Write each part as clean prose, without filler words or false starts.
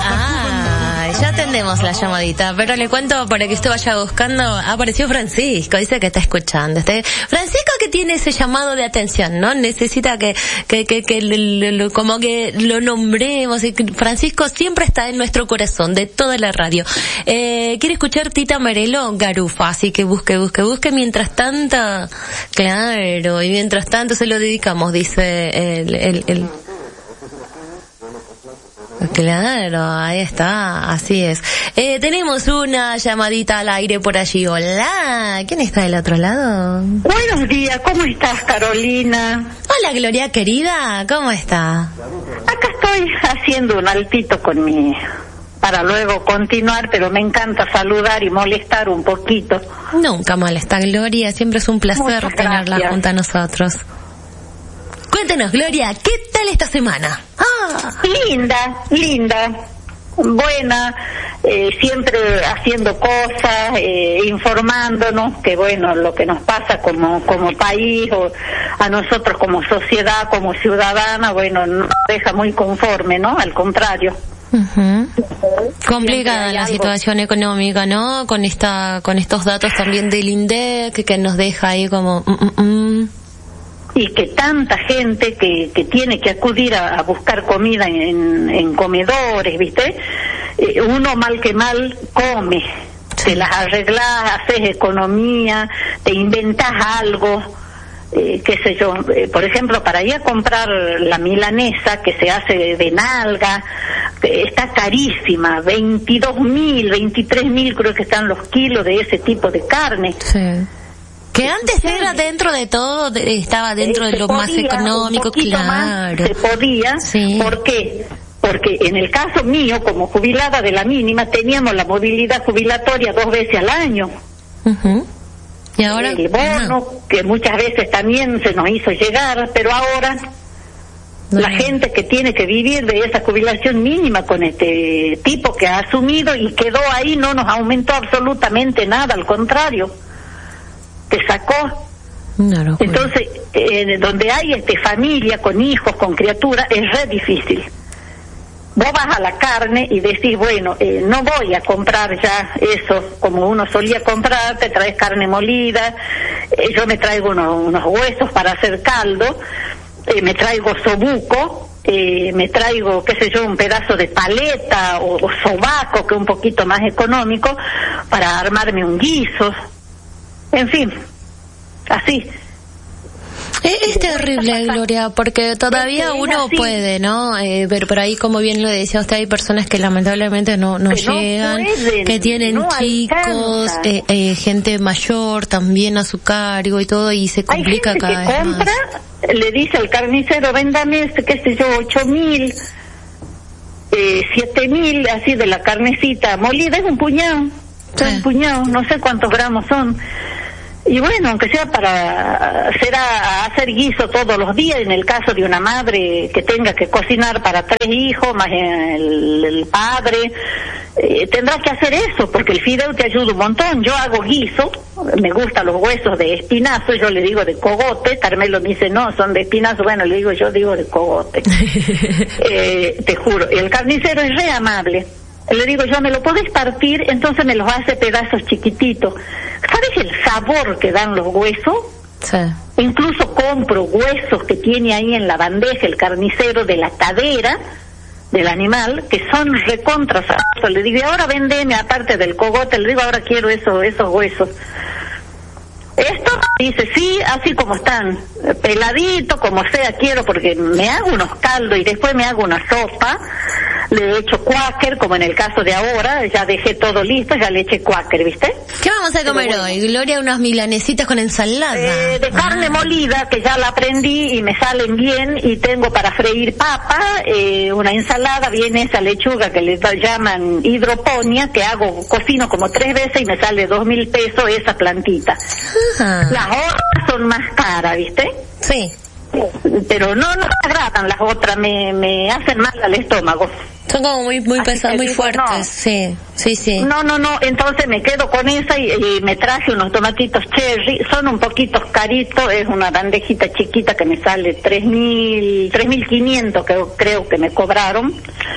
Ya atendemos la llamadita, pero le cuento para que usted vaya buscando. Apareció Francisco, dice que está escuchando. Francisco que tiene ese llamado de atención, ¿no? Necesita que como que lo nombremos. Francisco siempre está en nuestro corazón, de toda la radio. ¿Quiere escuchar Tita Merelo? Garufa, así que busque. Mientras tanto, claro, y mientras tanto se lo dedicamos, dice el Claro, ahí está, así es. Tenemos una llamadita al aire por allí. Hola, ¿quién está del otro lado? Buenos días, ¿cómo estás, Carolina? Hola, Gloria querida, ¿cómo está? Acá estoy haciendo un altito con para luego continuar, pero me encanta saludar y molestar un poquito. Nunca molesta, Gloria, siempre es un placer tenerla junto a nosotros. Cuéntenos, Gloria, ¿qué tal esta semana? Linda, buena, siempre haciendo cosas, informándonos, que bueno, lo que nos pasa como país o a nosotros como sociedad, como ciudadana, bueno, no nos deja muy conforme, ¿no? Al contrario. Uh-huh. Complicada la situación económica, ¿no? Con estos datos también del INDEC que nos deja ahí como... Y que tanta gente que tiene que acudir a buscar comida en comedores, ¿viste? Uno mal que mal come, te las arreglás, haces economía, te inventas algo, qué sé yo, por ejemplo, para ir a comprar la milanesa que se hace de nalga, está carísima, 22.000, 23.000 creo que están los kilos de ese tipo de carne. Sí. Que antes era dentro de todo, estaba dentro de lo más económico, claro. Más se podía, sí. ¿Por qué? Porque en el caso mío, como jubilada de la mínima, teníamos la movilidad jubilatoria 2 veces al año. Uh-huh. ¿Y ahora? El bono, que muchas veces también se nos hizo llegar, pero ahora la gente que tiene que vivir de esa jubilación mínima con este tipo que ha asumido y quedó ahí, no nos aumentó absolutamente nada, al contrario. Te sacó. No, entonces donde hay familia con hijos, con criaturas, es re difícil. Vos vas a la carne y decís, bueno, no voy a comprar ya eso como uno solía comprar, te traes carne molida, yo me traigo unos huesos para hacer caldo, me traigo sobuco, me traigo, qué sé yo, un pedazo de paleta o sobaco, que es un poquito más económico, para armarme un guiso. En fin, así. Es terrible, Gloria, porque todavía uno puede, ¿no? Pero por ahí, como bien lo decía usted, hay personas que lamentablemente no llegan, que tienen chicos, gente mayor también a su cargo y todo, y se complica cada vez más. Hay gente que compra, le dice al carnicero, véndame qué sé yo, 8.000, 7.000, así de la carnecita molida, es un puñado, un puñado, no sé cuántos gramos son. Y bueno, aunque sea para hacer guiso todos los días, en el caso de una madre que tenga que cocinar para 3 hijos, más el padre, tendrás que hacer eso, porque el fideo te ayuda un montón. Yo hago guiso, me gustan los huesos de espinazo, yo le digo de cogote, Carmelo me dice, no, son de espinazo, bueno, le digo, yo digo de cogote. Te juro, el carnicero es re amable. Le digo, yo, ¿me lo podés partir? Entonces me los hace pedazos chiquititos. ¿Sabes el sabor que dan los huesos? Sí. Incluso compro huesos que tiene ahí en la bandeja el carnicero de la cadera del animal, que son recontra sabrosos. Le digo, y ahora vendeme, aparte del cogote, le digo, ahora quiero esos huesos. Esto dice, sí, así como están, peladito, como sea, quiero, porque me hago unos caldos y después me hago una sopa. Le echo cuáquer, como en el caso de ahora, ya dejé todo listo, ya le eché cuáquer, ¿viste? ¿Qué vamos a comer hoy, Gloria? Unas milanesitas con ensalada. De carne molida, que ya la aprendí y me salen bien, y tengo para freír papa, una ensalada, viene esa lechuga que le llaman hidroponía, que cocino como 3 veces y me sale 2.000 pesos esa plantita. Ajá. Las otras son más caras, ¿viste? Sí. Pero no me agradan las otras, me hacen mal al estómago. Son como muy pesadas, muy fuertes, no. Sí. No, entonces me quedo con esa y me traje unos tomatitos cherry, son un poquito caritos, es una bandejita chiquita que me sale 3.500 que creo que me cobraron,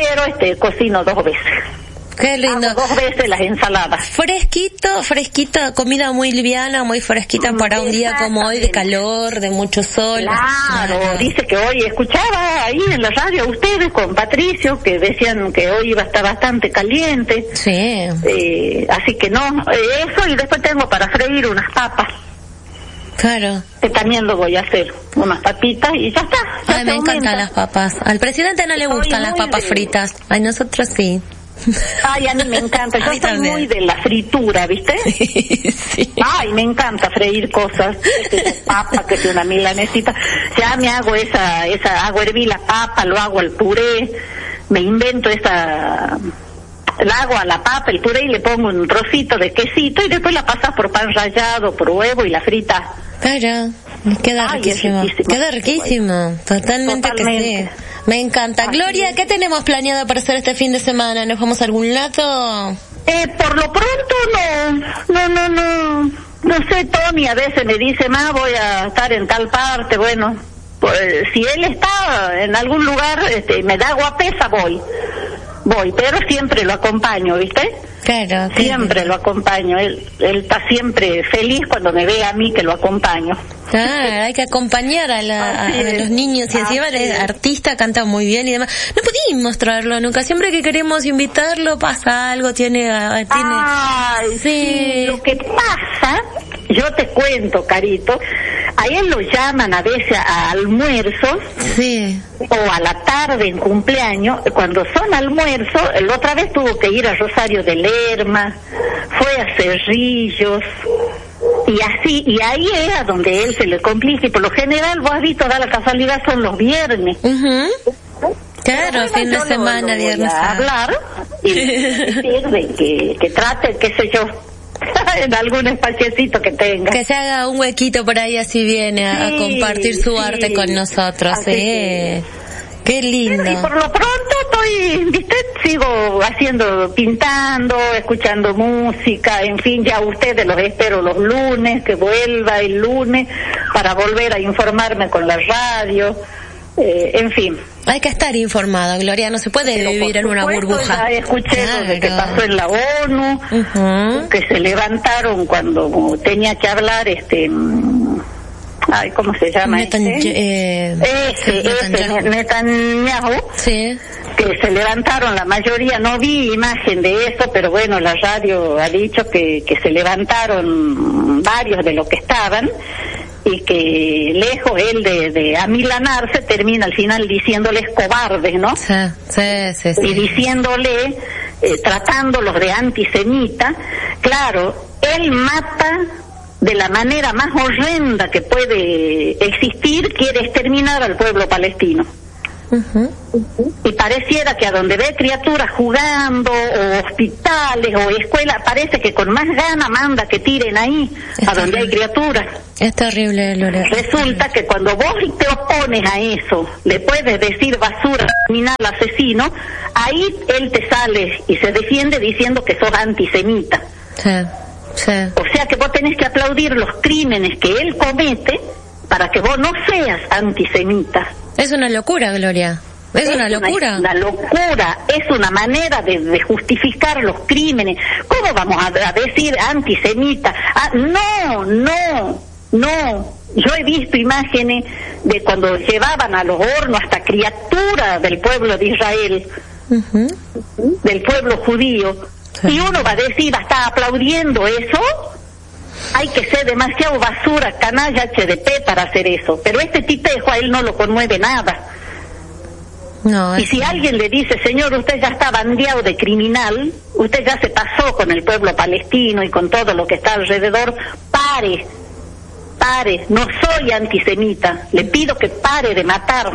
pero cocino 2 veces. Qué lindo. Hago 2 veces las ensaladas. Fresquito, comida muy liviana, muy fresquita para un día como hoy de calor, de mucho sol. Claro, dice que hoy escuchaba ahí en la radio ustedes con Patricio que decían que hoy iba a estar bastante caliente. Sí. Así que no, eso, y después tengo para freír unas papas. Claro. Que también lo voy a hacer, unas papitas y ya está. Ay, me encantan las papas. Al presidente no le gustan las papas fritas. Ay, nosotros sí. Ay, a mí me encanta. Yo soy muy de la fritura, ¿viste? Sí. Ay, me encanta freír cosas. Papa, que es una milanesita. Ya me hago hago hervir la papa, lo hago al puré. Me invento la hago a la papa, el puré, y le pongo un trocito de quesito y después la pasas por pan rallado, por huevo y la fritas. Claro, queda riquísimo. Queda riquísimo, totalmente que sí. Me encanta. Gloria, ¿qué tenemos planeado para hacer este fin de semana? ¿Nos vamos a algún lado? Por lo pronto no sé. Tony a veces me dice, voy a estar en tal parte. Bueno, pues si él está en algún lugar, me da guapesa, voy, pero siempre lo acompaño, ¿viste? Claro. Siempre lo acompaño. Él está siempre feliz cuando me ve a mí que lo acompaño. Hay que acompañar a los niños, y encima es artista, canta muy bien y demás. No pudimos traerlo nunca, siempre que queremos invitarlo pasa algo, tiene... Ay, sí. Lo que pasa, yo te cuento, Carito, a él lo llaman a veces a almuerzos, sí, o a la tarde en cumpleaños. Cuando son almuerzos, la otra vez tuvo que ir a Rosario de Lerma, fue a Cerrillos, y así, y ahí era donde él se le complica, y por lo general, vos has visto, da la casualidad, son los viernes. Claro, fin de semana, viernes. A hablar y decir de que trate, qué sé yo, en algún espaciecito que tenga. Que se haga un huequito por ahí, así viene a compartir su arte con nosotros. Qué lindo. Y por lo pronto sigo pintando, escuchando música, en fin, ya ustedes los espero los lunes, que vuelva el lunes para volver a informarme con la radio. En fin. Hay que estar informada, Gloria, no se puede vivir en una burbuja. Ya escuché lo de que pasó en la ONU, que se levantaron cuando tenía que hablar ¿cómo se llama? Netanyahu. Sí. Que se levantaron la mayoría, no vi imagen de eso, pero bueno, la radio ha dicho que se levantaron varios de los que estaban, y que lejos él de amilanarse, termina al final diciéndoles cobardes, ¿no? Sí. Y diciéndole, tratándolos de antisemita. Claro, él mata de la manera más horrenda que puede existir, quiere exterminar al pueblo palestino. Y pareciera que a donde ve criaturas jugando, o hospitales, o escuelas, parece que con más gana manda que tiren ahí, a donde hay criaturas. Es terrible, Lore. Resulta que cuando vos te opones a eso, le puedes decir basura, criminal, asesino, ahí él te sale y se defiende diciendo que sos antisemita. Sí. O sea que vos tenés que aplaudir los crímenes que él comete para que vos no seas antisemita. Es una locura, Gloria. Es una locura. Una locura, es una manera de justificar los crímenes. ¿Cómo vamos a decir antisemita? No. Yo he visto imágenes de cuando llevaban a los hornos hasta criaturas del pueblo de Israel, del pueblo judío, y uno va a decir, ¿está aplaudiendo eso? Hay que ser demasiado basura, canalla, HDP para hacer eso. Pero este tipejo a él no lo conmueve nada. No, y si alguien le dice, señor, usted ya está bandeado de criminal, usted ya se pasó con el pueblo palestino y con todo lo que está alrededor, pare, no soy antisemita, le pido que pare de matar.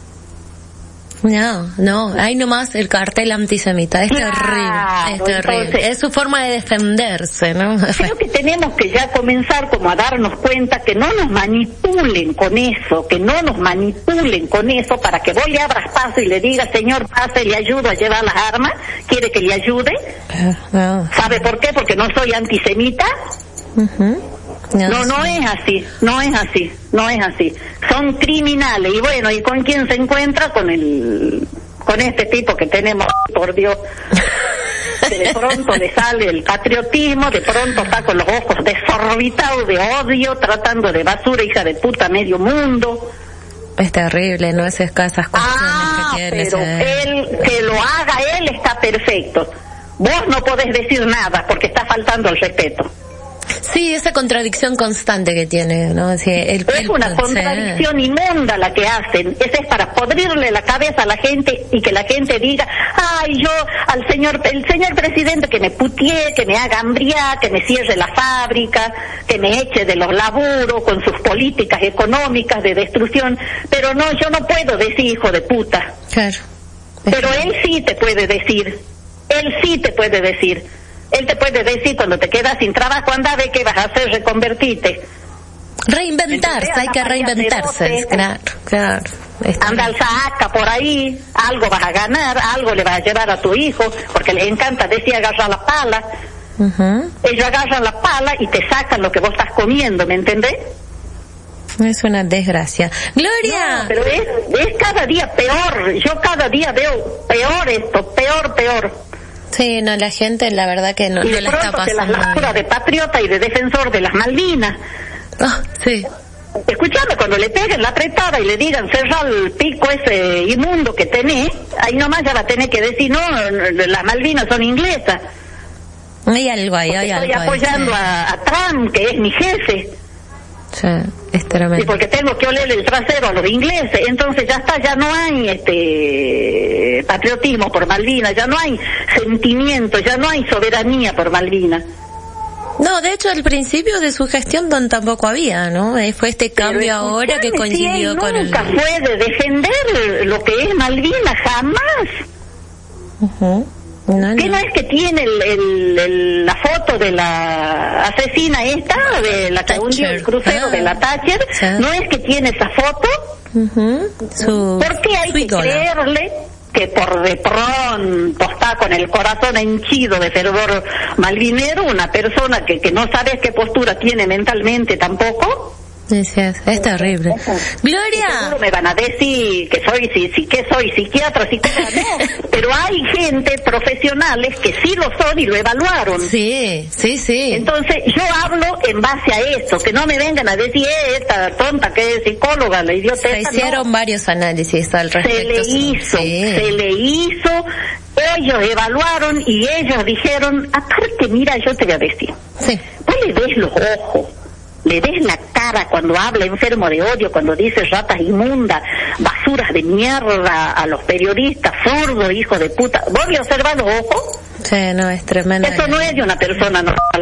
No, hay nomás el cartel antisemita, es terrible. Entonces, es su forma de defenderse, ¿no? Creo que tenemos que ya comenzar como a darnos cuenta que no nos manipulen con eso, para que vos le abras paso y le digas, señor, pase, le ayudo a llevar las armas, ¿quiere que le ayude? No. ¿Sabe por qué? Porque no soy antisemita. No es así. Son criminales. Y bueno, ¿y con quién se encuentra? Con con este tipo que tenemos, por Dios. Que de pronto le sale el patriotismo, de pronto está con los ojos desorbitados de odio, tratando de basura, hija de puta, medio mundo. Es terrible, ¿no? Esas cuestiones que tiene. Pero él, que lo haga él está perfecto. Vos no podés decir nada porque está faltando el respeto. Sí, esa contradicción constante que tiene, ¿no? Sí, es una contradicción inmunda la que hacen. Esa es para podrirle la cabeza a la gente y que la gente diga, ay, yo el señor presidente que me putee, que me haga hambriar, que me cierre la fábrica, que me eche de los laburos con sus políticas económicas de destrucción. Pero no, yo no puedo decir hijo de puta. Claro. Pero él sí te puede decir. Él sí te puede decir. Él te puede decir cuando te quedas sin trabajo, anda, ve qué vas a hacer, reconvertite. Reinventarse, hay que reinventarse. Claro. Anda al saca por ahí, algo vas a ganar, algo le vas a llevar a tu hijo, porque les encanta decir agarrar la pala. Ellos agarran la pala y te sacan lo que vos estás comiendo, ¿me entendés? Es una desgracia. Gloria. No, pero es cada día peor. Yo cada día veo peor esto, peor. Sí, no, la gente, la verdad que no la está pasando. Las lasturas de patriota y de defensor de las Malvinas. Sí. Escúchame, cuando le peguen la apretada y le digan cerrar el pico ese inmundo que tenés, ahí nomás ya va a tener que decir, no, las Malvinas son inglesas. Hay algo ahí, estoy apoyando a Trump, que es mi jefe. Sí, es tremendo. Sí, porque tengo que olerle el trasero a los ingleses, entonces ya no hay patriotismo por Malvinas, ya no hay sentimiento, ya no hay soberanía por Malvinas. No, de hecho al principio de su gestión tampoco había, ¿no? Fue este cambio ahora que coincidió con el... Nunca fue de defender lo que es Malvinas, jamás. ¿Qué no es que tiene la foto de la asesina esta, de la que hundió el crucero de la Thatcher? Sí. ¿No es que tiene esa foto? ¿Por qué hay que creerle que por de pronto está con el corazón henchido de fervor malvinero, una persona que no sabes qué postura tiene mentalmente tampoco? Sí, es terrible. Gloria. Seguro me van a decir que soy psiquiatra, psicóloga, no, pero hay gente, profesionales, que sí lo son y lo evaluaron. Sí. Entonces yo hablo en base a eso, que no me vengan a decir, esta tonta que es psicóloga, la idiota. Se hicieron varios análisis al respecto. Se le hizo, ellos evaluaron y ellos dijeron, aparte, mira, yo te voy a decir, vos le ves los ojos, le ves la cara cuando habla enfermo de odio, cuando dice ratas inmundas, basuras de mierda a los periodistas, zurdos, hijos de puta. ¿Vos le observas los ojos? Sí, no, es tremendo. Eso no es de una persona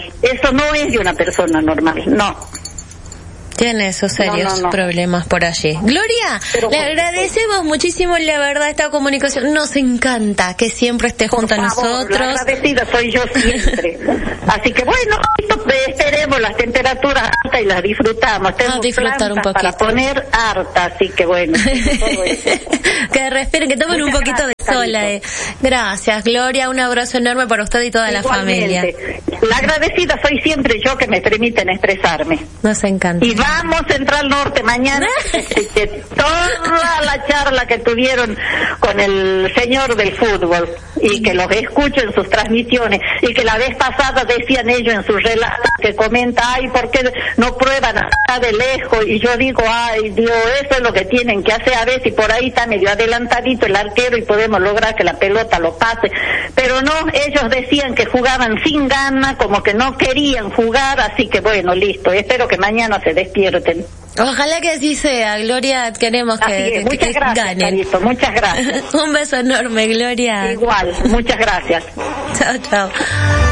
normal. No. Tiene esos serios problemas por allí. Gloria, le agradecemos muchísimo, la verdad, esta comunicación. Nos encanta que siempre esté junto a nosotros. La agradecida soy yo siempre. Así que bueno, esperemos las temperaturas altas y las disfrutamos. Tenemos disfrutar un poquito para poner harta, así que bueno. Todo eso. Que respiren, que tomen un poquito de sol. Gracias, Gloria, un abrazo enorme para usted y toda la familia. La agradecida soy siempre yo, que me permiten expresarme. Nos encanta. Y vamos Central Norte mañana, que toda la charla que tuvieron con el señor del fútbol, y que los escucho en sus transmisiones, y que la vez pasada decían ellos en sus relatos, que comenta, ay, ¿por qué no prueban acá de lejos? Y yo digo, ay, Dios, eso es lo que tienen que hacer, a ver si por ahí está medio adelantadito el arquero y podemos lograr que la pelota lo pase. Pero no, ellos decían que jugaban sin ganas, como que no querían jugar, así que bueno, listo, espero que mañana se despierten. Ojalá que así sea, Gloria, queremos que gracias, ganen. Carito, muchas gracias. Un beso enorme, Gloria. Igual, muchas gracias. Chao.